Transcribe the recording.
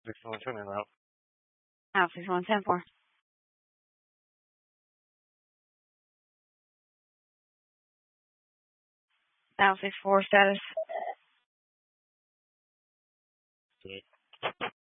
6110 en route. Now 6110-4. Now 64 status. Okay.